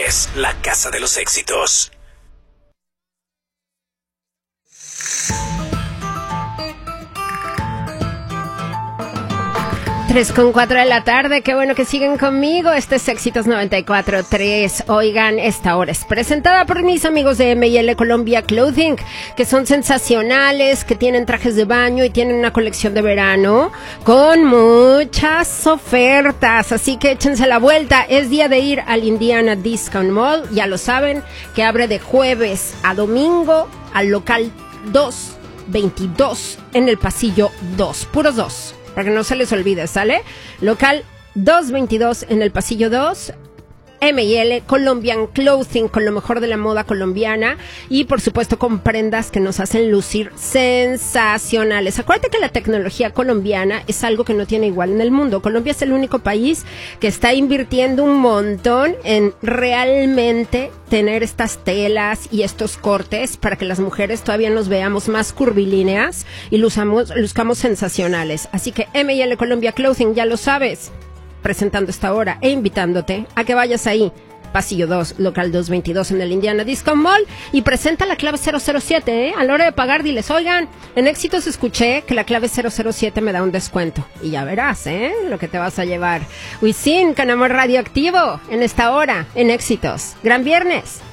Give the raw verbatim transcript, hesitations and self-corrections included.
es la casa de los éxitos. tres con cuatro de la tarde, qué bueno que siguen conmigo. Este es Éxitos noventa y cuatro punto tres. Oigan, esta hora es presentada por mis amigos de M y L Colombia Clothing, que son sensacionales, que tienen trajes de baño y tienen una colección de verano con muchas ofertas, así que échense la vuelta. Es día de ir al Indiana Discount Mall, ya lo saben, que abre de jueves a domingo al local doscientos veintidós en el pasillo dos, puros dos. Para que no se les olvide, ¿sale? Local doscientos veintidós en el pasillo dos, M y L Colombian Clothing, con lo mejor de la moda colombiana y por supuesto con prendas que nos hacen lucir sensacionales. Acuérdate que la tecnología colombiana es algo que no tiene igual en el mundo. Colombia es el único país que está invirtiendo un montón en realmente tener estas telas y estos cortes para que las mujeres todavía nos veamos más curvilíneas y luzamos, luzcamos sensacionales. Así que M y L Colombia Clothing, ya lo sabes, presentando esta hora e invitándote a que vayas ahí, pasillo dos, local doscientos veintidós en el Indiana Discount Mall, y presenta la clave cero cero siete, ¿eh? A la hora de pagar diles, oigan, en Éxitos escuché que la clave cero cero siete me da un descuento, y ya verás, ¿eh? Lo que te vas a llevar. Wisin con Amor Radioactivo, en esta hora, en Éxitos. ¡Gran viernes!